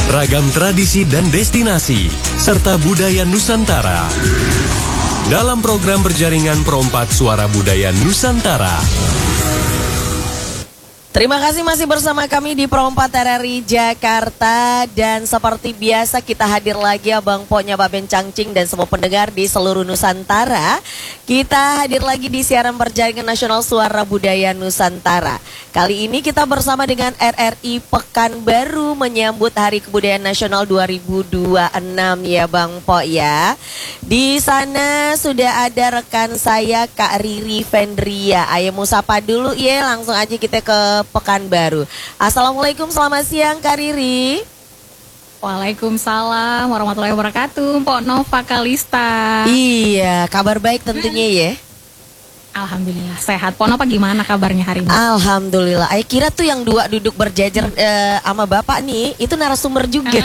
ragam tradisi dan destinasi, serta budaya Nusantara. Dalam program berjaringan Perompak Suara Budaya Nusantara. Terima kasih masih bersama kami di Perompak RRI Jakarta. Dan seperti biasa kita hadir lagi Abang Poknya Baben Cangcing dan semua pendengar di seluruh Nusantara. Kita hadir lagi di siaran berjaringan nasional Suara Budaya Nusantara. Kali ini kita bersama dengan RRI Pekanbaru menyambut Hari Kebudayaan Nasional 2026 ya Bang Pok ya. Di sana sudah ada rekan saya Kak Riri Vendria. Ayo mau sapa dulu ya, langsung aja kita ke Pekanbaru. Assalamualaikum, selamat siang Kak Riri. Waalaikumsalam warahmatullahi wabarakatuh, Mpok Nova Kalista. Iya, kabar baik tentunya ya. Alhamdulillah sehat. Pok Nova gimana kabarnya hari ini? Alhamdulillah. Ayo kira tuh yang dua duduk berjajar sama bapak nih, itu narasumber juga.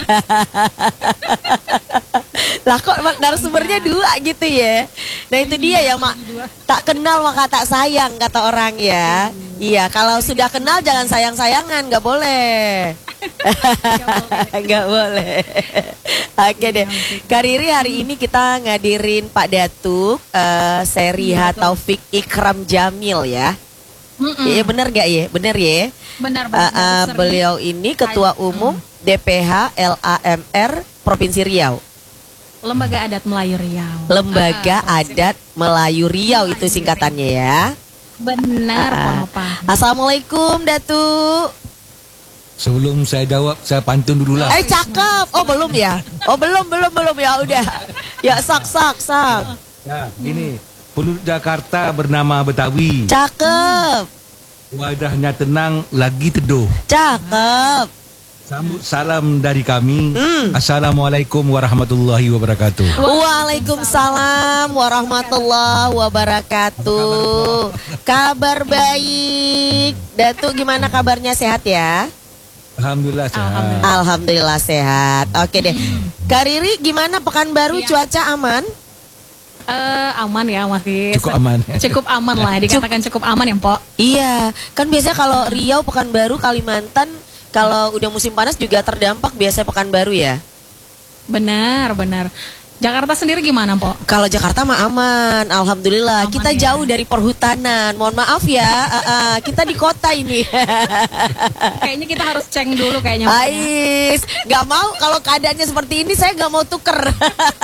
Lah kok narasumbernya dua gitu ya. Nah itu dia ya mak, tak kenal maka tak sayang kata orang ya. Iya, kalau sudah kenal jangan sayang-sayangan, nggak boleh. Nggak boleh. Oke deh. Kak Riri, hari ini kita ngadirin Pak Datuk Seriha Taufik Ikram Jamil ya. Iya benar gak ya? Benar ya? Benar. Beliau ini Ketua Umum DPH LAMR Provinsi Riau. Lembaga Adat Melayu Riau. Lembaga Adat Melayu Riau itu singkatannya ya. Benar, Pok Nova. Assalamualaikum Datuk. Sebelum saya jawab, saya pantun dulu lah. Cakep. Oh belum ya? Oh belum ya udah. Ya sak. Ya, gini, penduduk Jakarta bernama Betawi. Cakep. Wadahnya tenang, lagi teduh. Cakep. Sambut salam dari kami. Assalamualaikum warahmatullahi wabarakatuh. Waalaikumsalam warahmatullahi wabarakatuh. Kabar baik. Datuk gimana kabarnya, sehat ya? Alhamdulillah sehat. Alhamdulillah sehat. Oke deh. Kak Riri gimana Pekanbaru, cuaca aman? Aman ya, masih Cukup aman. Cukup aman lah, dikatakan cukup aman ya, Mpok. Iya, kan biasanya kalau Riau, Pekanbaru, Kalimantan kalau udah musim panas juga terdampak biasanya Pekanbaru ya. Benar. Jakarta sendiri gimana, Mpok? Kalau Jakarta mah aman, alhamdulillah. Aman kita ya? jauh dari perhutanan. Mohon maaf ya, kita di kota ini. Kayaknya kita harus ceng dulu kayaknya. Mpok, ya. Ais, nggak mau kalau keadaannya seperti ini saya nggak mau tuker.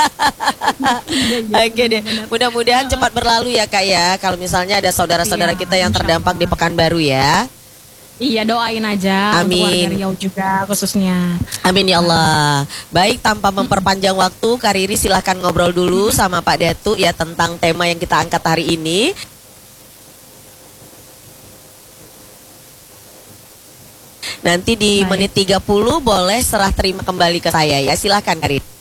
Oke deh, mudah-mudahan cepat berlalu ya Kak ya. Kalau misalnya ada saudara-saudara kita yang terdampak di Pekanbaru ya. Iya, doain aja. Amin. Untuk warga Riau juga khususnya. Amin ya Allah. Baik, tanpa memperpanjang waktu, Kak Riri silahkan ngobrol dulu sama Pak Datuk ya tentang tema yang kita angkat hari ini. Nanti di menit 30 boleh serah terima kembali ke saya ya. Silahkan Kak Riri.